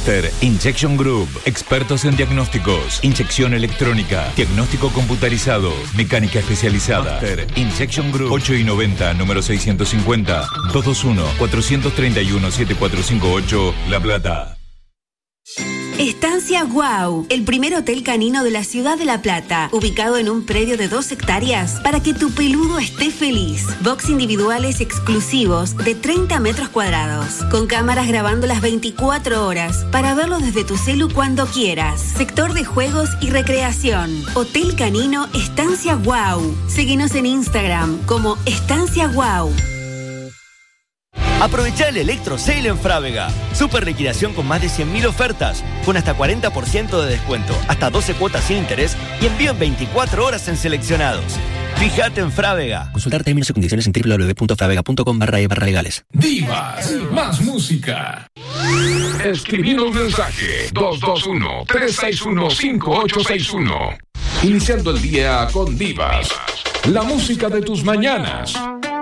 Master Injection Group. Expertos en diagnósticos, inyección electrónica, diagnóstico computarizado, mecánica especializada. Master Injection Group. 8 y 90, número 650, 221-431-7458, La Plata. Estancia Wow, el primer hotel canino de la ciudad de La Plata, ubicado en un predio de 2 hectáreas para que tu peludo esté feliz. Box individuales exclusivos de 30 metros cuadrados, con cámaras grabando las 24 horas para verlo desde tu celu cuando quieras. Sector de juegos y recreación. Hotel canino Estancia Wow. Síguenos en Instagram como Estancia Wow. Aprovechá el Electro Sale en Frávega. Super liquidación con más de 100.000 ofertas, con hasta 40% de descuento, hasta 12 cuotas sin interés y envío en 24 horas en seleccionados. Fíjate en Frávega. Consultar términos y condiciones en www.fravega.com/e/legales. Divas, más música. Escribinos un mensaje 221-361-5861. Iniciando el día con Divas, la música de tus mañanas.